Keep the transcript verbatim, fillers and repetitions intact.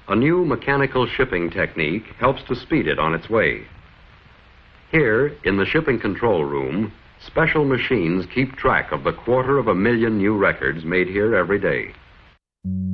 A new mechanical shipping technique helps to speed it on its way. Here, in the shipping control room, special machines keep track of the quarter of a million new records made here every day.